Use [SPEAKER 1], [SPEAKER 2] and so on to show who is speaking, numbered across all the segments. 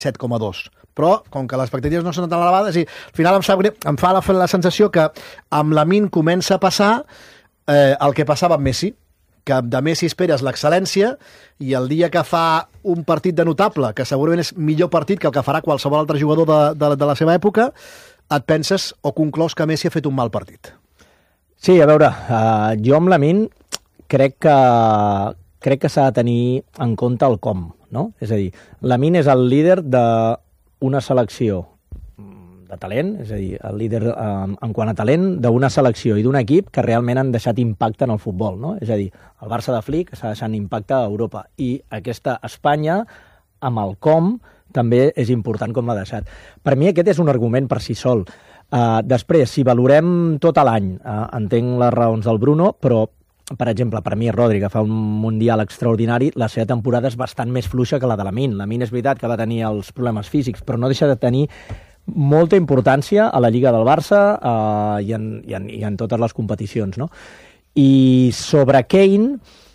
[SPEAKER 1] 7,2. Però, com que les expectatives no són tan elevades, i al final em fa la sensació que amb Lamine comença a passar el que passava amb Messi, que de Messi esperes l'excel·lència i el dia que fa un partit de notable, que segurament és millor partit que el que farà qualsevol altre jugador de la seva època, et penses o conclous que Messi ha fet un mal partit.
[SPEAKER 2] Sí, a veure, jo amb Lamine crec que s'ha de tenir en compte el com, no? És a dir, Lamine és el líder d'una selecció de talent, és a dir, el líder en quant a talent d'una selecció i d'un equip que realment han deixat impacte en el futbol, no? És a dir, el Barça de Flick està deixant impacte a Europa i aquesta Espanya, amb el com, també és important com l'ha deixat. Per mi aquest és un argument per si sol. Després, si valorem tot l'any, entenc les raons del Bruno, però per exemple, per mi Rodri, que fa un Mundial extraordinari, la seva temporada és bastant més fluixa que la de Lamine. Lamine és veritat que va tenir els problemes físics, però no deixa de tenir molta importància a la Lliga del Barça i en totes les competicions, no? I sobre Kane,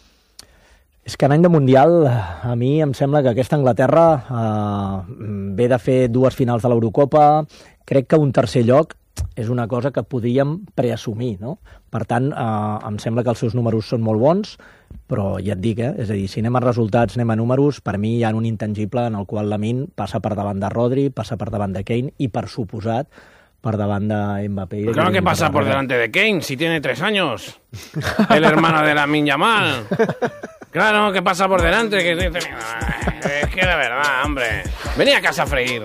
[SPEAKER 2] és que en any de Mundial a mi em sembla que aquesta Anglaterra ve de fer 2 finals de l'Eurocopa, crec que un tercer lloc és una cosa que podríem preassumir, no? Per tant, em sembla que els seus números són molt bons, però ja et dic, és a dir, si anem a resultats, anem a números, per mi hi ha un intangible en el qual Lamine passa per davant de Rodri, passa per davant de Kane i, per suposat, per davant de Mbappé.
[SPEAKER 3] Claro que pasa por delante de Kane, si tiene 3 años. El hermano de Lamine Yamal. Claro que pasa por delante. Es que de verdad, hombre. Vení a casa a freír.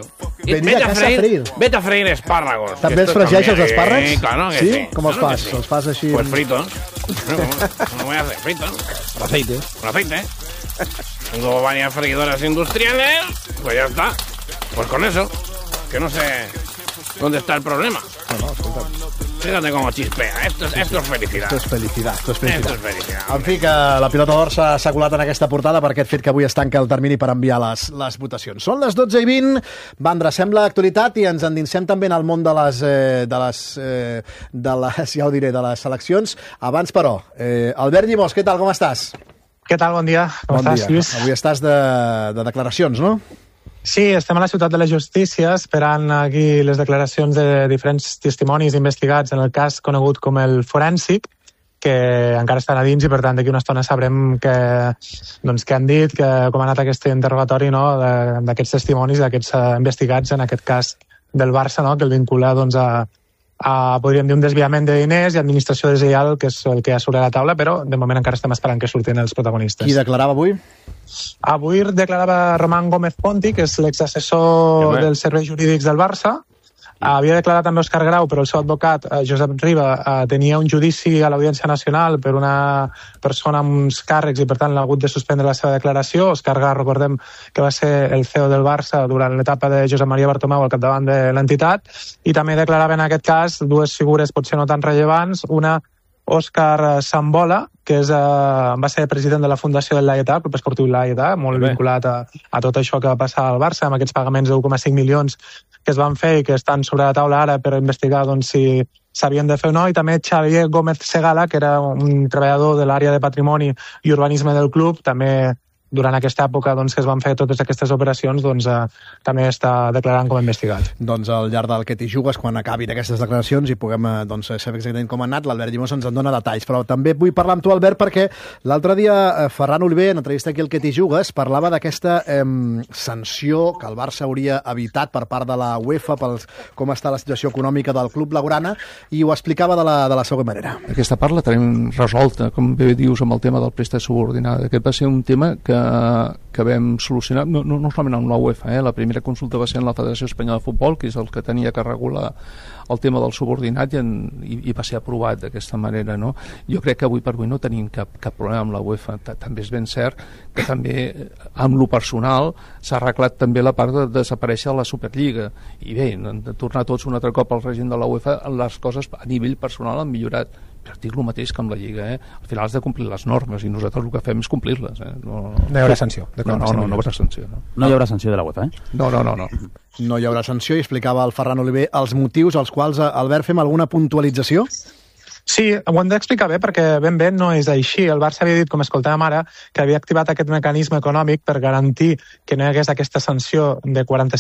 [SPEAKER 3] Vete a freír espárragos.
[SPEAKER 1] També els fregeix els espàrrecs?
[SPEAKER 3] Sí, claro que sí.
[SPEAKER 1] Com els fas? Els fas així?
[SPEAKER 3] Pues fritos. ¿Cómo voy a hacer? Fritos.
[SPEAKER 4] Con aceite.
[SPEAKER 3] Con aceite. Tengo varias freidoras industriales. Pues ya está. Pues con eso. Que no sé dónde está el problema. Fíjate cómo chispea. Esto es felicidad.
[SPEAKER 1] Esto es felicidad. En fi, que la pilota d'or s'ha colat en aquesta portada per aquest fet que avui es tanca el termini per enviar les votacions. Són les 12:20. Vandra, sembla actualitat i ens endinsem també en el món de les ja ho diré, de les seleccions. Abans, però, Albert Llimós, què tal, com estàs?
[SPEAKER 5] Què tal, bon dia. Com estàs, Lluís?
[SPEAKER 1] Avui estàs de declaracions, no?
[SPEAKER 5] Sí, estem a la Ciutat de la Justícia esperant aquí les declaracions de diferents testimonis investigats en el cas conegut com el forènsic, que encara estan a dins i, per tant, d'aquí una estona sabrem què han dit, com ha anat aquest interrogatori, no, d'aquests testimonis, d'aquests investigats en aquest cas del Barça, no, que el vincula doncs, a podríem dir, un desviament de diners i administració deslleial, que és el que ha sobre la taula, però de moment encara estem esperant que surtin els protagonistes.
[SPEAKER 1] Qui declarava avui?
[SPEAKER 5] Avui declarava Román Gómez Ponti, que és l'exassessor dels serveis jurídics del Barça. Havia declarat també Òscar Grau, però el seu advocat, Josep Riba, tenia un judici a l'Audiència Nacional per una persona amb uns càrrecs i, per tant, l'ha hagut de suspendre la seva declaració. Òscar Grau, recordem que va ser el CEO del Barça durant l'etapa de Josep Maria Bartomeu al capdavant de l'entitat, i també declarava en aquest cas 2 figures potser no tan rellevants. Una, Òscar Sambola, que va ser president de la Fundació del Laietà, el Club Esportiu Laietà, molt vinculat a tot això que va passar al Barça, amb aquests pagaments de 1,5 milions que es van fer i que estan sobre la taula ara per investigar doncs, si s'havien de fer o no. I també Xavier Gómez Segala, que era un treballador de l'àrea de patrimoni i urbanisme del club, també durant aquesta època doncs, que es van fer totes aquestes operacions, doncs, també està declarant com a investigat.
[SPEAKER 1] Doncs al llarg del que t'hi jugues, quan acabin aquestes declaracions i puguem saber exactament com ha anat, l'Albert Llimós ens en dona detalls. Però també vull parlar amb tu, Albert, perquè l'altre dia Ferran Oliver, en entrevista aquí al que t'hi jugues, parlava d'aquesta sanció que el Barça hauria evitat per part de la UEFA per com està la situació econòmica del club blaugrana, i ho explicava de la següent manera.
[SPEAKER 6] Aquesta part la tenim resolta, com bé dius, amb el tema del préstec subordinat. Aquest va ser un tema que vam solucionar, no solament amb la UEFA, la primera consulta va ser en la Federació Espanyola de Futbol, que és el que tenia que regular el tema del subordinat, i va ser aprovat d'aquesta manera, no? Jo crec que avui per avui no tenim cap problema amb la UEFA. També és ben cert que també amb lo personal s'ha arreglat també la part de desaparèixer la Superliga, i bé, de tornar tots un altre cop al règim de la UEFA, les coses a nivell personal han millorat. Per dir el mateix que amb la Lliga, al final has de complir les normes i nosaltres el que fem és complir-les.
[SPEAKER 4] No hi haurà sanció.
[SPEAKER 6] No hi haurà sanció.
[SPEAKER 4] No hi haurà sanció de la UEFA,
[SPEAKER 6] No.
[SPEAKER 1] No hi haurà sanció, i explicava el Ferran Oliver els motius als quals, Albert, fem alguna puntualització?
[SPEAKER 5] Sí, ho hem d'explicar bé perquè ben bé no és així. El Barça havia dit, com escoltàvem ara, que havia activat aquest mecanisme econòmic per garantir que no hi hagués aquesta sanció de 45